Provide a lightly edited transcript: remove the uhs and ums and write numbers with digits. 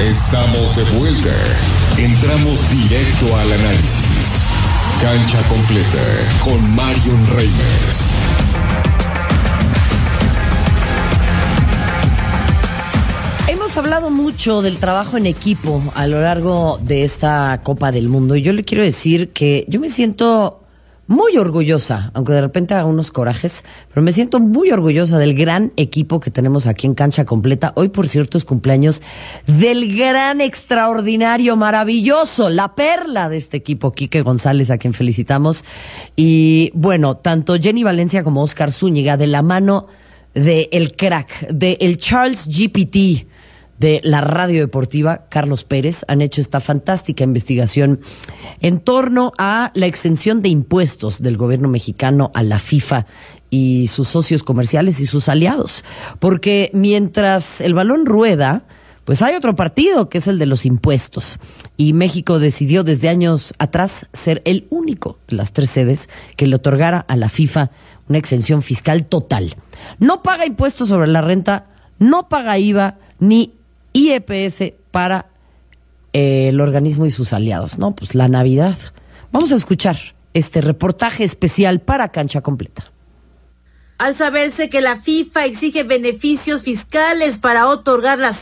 Estamos de vuelta. Entramos directo al análisis. Cancha completa con Marion Reimers. Hemos hablado mucho del trabajo en equipo a lo largo de esta Copa del Mundo y yo le quiero decir que yo me siento muy orgullosa, aunque de repente haga unos corajes, pero me siento muy orgullosa del gran equipo que tenemos aquí en Cancha Completa. Hoy, por cierto, es cumpleaños del gran, extraordinario, maravilloso, la perla de este equipo, Quique González, a quien felicitamos. Y bueno, tanto Jenny Valencia como Oscar Zúñiga, de la mano de el crack, de el Charles GPT de la radio deportiva, Carlos Pérez, han hecho esta fantástica investigación en torno a la exención de impuestos del gobierno mexicano a la FIFA y sus socios comerciales y sus aliados. Porque mientras el balón rueda, pues hay otro partido que es el de los impuestos. Y México decidió desde años atrás ser el único de las 3 sedes que le otorgara a la FIFA una exención fiscal total. No paga impuestos sobre la renta, no paga IVA, ni IEPS para el organismo y sus aliados, ¿no? Pues la Navidad. Vamos a escuchar este reportaje especial para Cancha Completa. Al saberse que la FIFA exige beneficios fiscales para otorgar las